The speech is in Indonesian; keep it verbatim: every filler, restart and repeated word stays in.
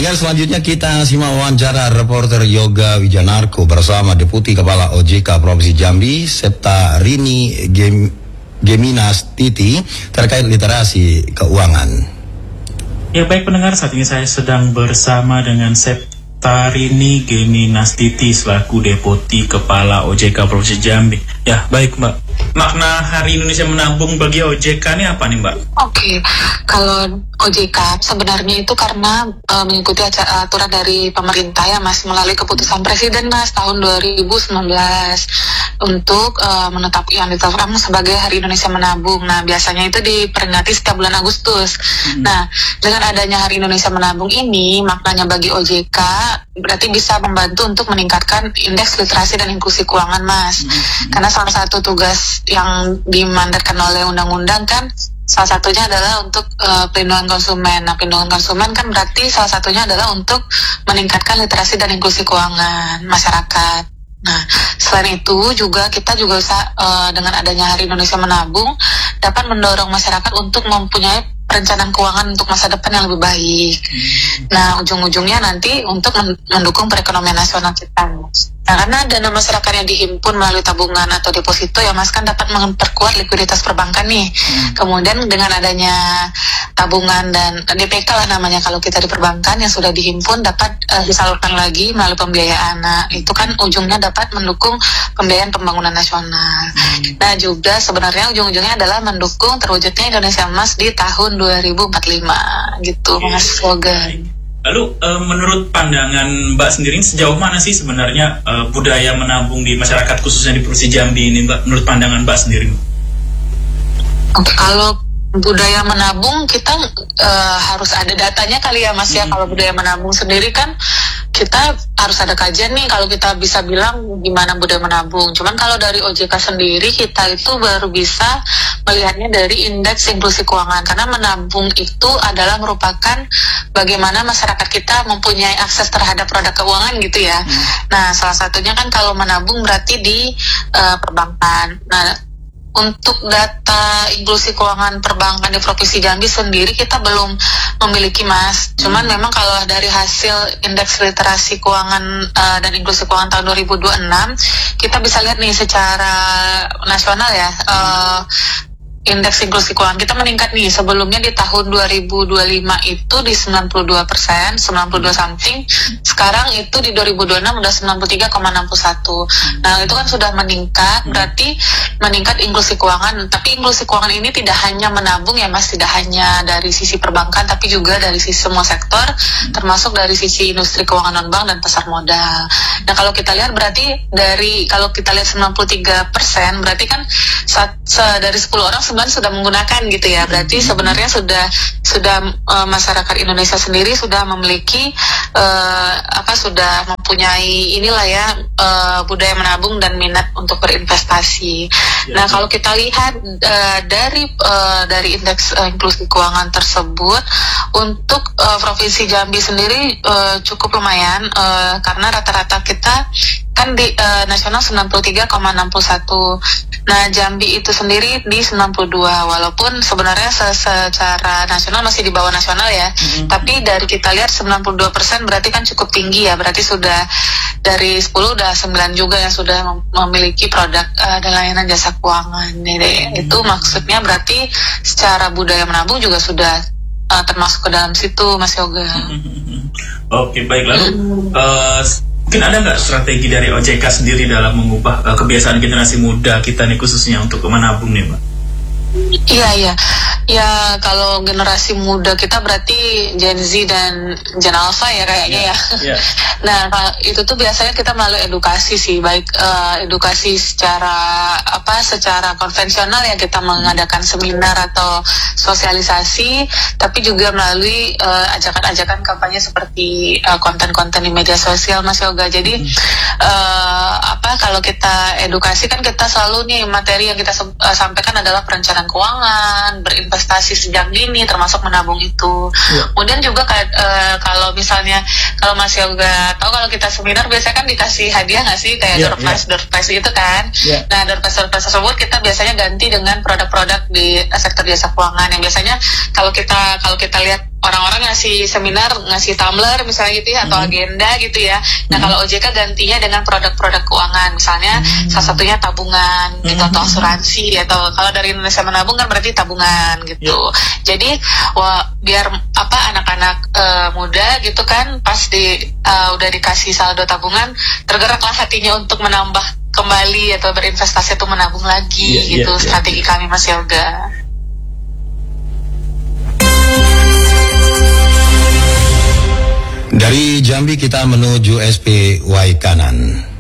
Pendengar, selanjutnya kita simak wawancara reporter Yoga Wijanarko bersama Deputi Kepala O J K Provinsi Jambi, Septa Rini Gem, Geminas Titi, terkait literasi keuangan. Ya baik pendengar, saat ini saya sedang bersama dengan Septa Rini Geminas Titi selaku Deputi Kepala O J K Provinsi Jambi. Ya baik Mbak, makna Hari Indonesia Menabung bagi O J K ini apa nih Mbak? Oke, kalau O J K sebenarnya itu karena uh, mengikuti acara, aturan dari pemerintah ya Mas, melalui keputusan Presiden Mas tahun dua ribu sembilan belas untuk uh, menetap yang ditetapkan sebagai Hari Indonesia Menabung. Nah biasanya itu diperingati setiap bulan Agustus. Hmm. Nah dengan adanya Hari Indonesia Menabung ini, maknanya bagi O J K berarti bisa membantu untuk meningkatkan indeks literasi dan inklusi keuangan Mas. Hmm. Karena salah satu tugas yang dimandatkan oleh undang-undang kan salah satunya adalah untuk uh, pelindungan konsumen. Nah, pelindungan konsumen kan berarti salah satunya adalah untuk meningkatkan literasi dan inklusi keuangan masyarakat. Nah, selain itu juga kita juga bisa uh, dengan adanya Hari Indonesia Menabung dapat mendorong masyarakat untuk mempunyai perencanaan keuangan untuk masa depan yang lebih baik. Nah, ujung-ujungnya nanti untuk mendukung perekonomian nasional kita. Nah, karena dana masyarakat yang dihimpun melalui tabungan atau deposito ya Mas kan dapat memperkuat likuiditas perbankan nih. Hmm. Kemudian dengan adanya tabungan dan D P K lah namanya kalau kita di perbankan yang sudah dihimpun dapat uh, disalurkan lagi melalui pembiayaan. Nah, itu kan ujungnya dapat mendukung pembiayaan pembangunan nasional. Hmm. Nah, juga sebenarnya ujung-ujungnya adalah mendukung terwujudnya Indonesia Emas di tahun dua ribu empat puluh lima gitu okay. Mas slogan. Lalu e, menurut pandangan Mbak sendiri sejauh mana sih sebenarnya e, budaya menabung di masyarakat khususnya di Provinsi Jambi ini Mbak, menurut pandangan Mbak sendiri? Oke, kalau budaya menabung kita e, harus ada datanya kali ya Mas ya. Hmm. Kalau budaya menabung sendiri kan kita harus ada kajian nih kalau kita bisa bilang gimana budaya menabung. Cuman kalau dari O J K sendiri kita itu baru bisa melihatnya dari indeks inklusi keuangan, karena menabung itu adalah merupakan bagaimana masyarakat kita mempunyai akses terhadap produk keuangan gitu ya. Hmm. Nah, salah satunya kan kalau menabung berarti di uh, perbankan. Nah, untuk data inklusi keuangan perbankan di Provinsi Jambi sendiri kita belum memiliki Mas. Cuman memang kalau dari hasil indeks literasi keuangan uh, dan inklusi keuangan tahun dua ribu dua puluh enam kita bisa lihat nih secara nasional ya. Uh, Indeks inklusi keuangan kita meningkat nih. Sebelumnya di tahun dua ribu dua puluh lima itu di sembilan puluh dua persen, sembilan puluh dua something. Sekarang itu di dua ribu dua puluh enam udah sembilan puluh tiga koma enam satu. Nah, itu kan sudah meningkat, berarti meningkat inklusi keuangan. Tapi inklusi keuangan ini tidak hanya menabung ya Mas, tidak hanya dari sisi perbankan, tapi juga dari sisi semua sektor, termasuk dari sisi industri keuangan non-bank dan pasar modal. Nah, kalau kita lihat berarti dari, kalau kita lihat sembilan puluh tiga persen, berarti kan saat, se, dari sepuluh orang sembilan sudah menggunakan gitu ya. Berarti sebenarnya sudah sudah e, masyarakat Indonesia sendiri sudah memiliki e, apa sudah mempunyai inilah ya e, budaya menabung dan minat untuk berinvestasi. Ya. Nah, kalau kita lihat e, dari e, dari indeks e, inklusi keuangan tersebut untuk e, Provinsi Jambi sendiri e, cukup lumayan e, karena rata-rata kita kan di uh, nasional sembilan puluh tiga koma enam satu. Nah, Jambi itu sendiri di sembilan puluh dua, walaupun sebenarnya se- secara nasional masih di bawah nasional ya. Mm-hmm. Tapi dari kita lihat sembilan puluh dua persen berarti kan cukup tinggi ya. Berarti sudah dari sepuluh udah sembilan juga yang sudah mem- memiliki produk uh, dan layanan jasa keuangan. Jadi mm-hmm. itu maksudnya berarti secara budaya menabung juga sudah uh, termasuk ke dalam situ Mas Yoga. Mm-hmm. Oke, baik. Lalu uh, mungkin ada nggak strategi dari O J K sendiri dalam mengubah uh, kebiasaan generasi muda kita nih khususnya untuk menabung nih Mbak? Iya, iya. Ya, kalau generasi muda kita berarti Gen Z dan Gen Alpha ya kayaknya yeah, ya. Yeah. Nah, itu tuh biasanya kita melalui edukasi sih, baik uh, edukasi secara apa secara konvensional ya, kita mengadakan seminar atau sosialisasi, tapi juga melalui uh, ajakan-ajakan kampanye seperti uh, konten-konten di media sosial Mas Yoga. Jadi mm. uh, apa kalau kita edukasi kan kita selalu nih materi yang kita uh, sampaikan adalah perencanaan keuangan, berinvestasi sejak dini, termasuk menabung itu. Ya. Kemudian juga uh, kalau misalnya kalau Mas Yoga tahu kalau kita seminar biasanya kan dikasih hadiah nggak sih kayak ya, door prize, ya. door prize gitu kan. Ya. Nah, door prize door prize tersebut kita biasanya ganti dengan produk-produk di sektor jasa keuangan yang biasanya kalau kita kalau kita lihat orang-orang ngasih seminar, ngasih tumbler misalnya gitu ya, atau Hmm. agenda gitu ya. Nah Hmm. kalau O J K gantinya dengan produk-produk keuangan, misalnya Hmm. salah satunya tabungan gitu Hmm. atau asuransi, atau kalau dari Indonesia Menabung kan berarti tabungan gitu. Jadi wah, biar apa anak-anak eh, muda gitu kan pas di eh, udah dikasih saldo tabungan, tergeraklah hatinya untuk menambah kembali atau berinvestasi atau menabung lagi Iya, iya, gitu. iya. Strategi kami Mas Yoga. Dari Jambi kita menuju S P Y kanan.